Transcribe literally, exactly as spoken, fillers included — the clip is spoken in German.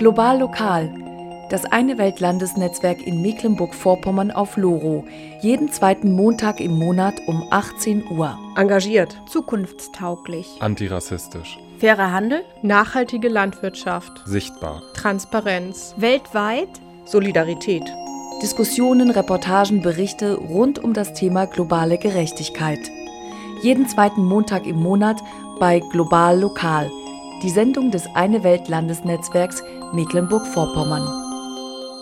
Global Lokal, das Eine Welt Landesnetzwerk in Mecklenburg-Vorpommern auf Loro, jeden zweiten Montag im Monat um achtzehn Uhr. Engagiert, zukunftstauglich, antirassistisch, fairer Handel, nachhaltige Landwirtschaft, sichtbar, Transparenz, weltweit, Solidarität. Diskussionen, Reportagen, Berichte rund um das Thema globale Gerechtigkeit. Jeden zweiten Montag im Monat bei Global Lokal, die Sendung des Eine Welt Landesnetzwerks Mecklenburg-Vorpommern.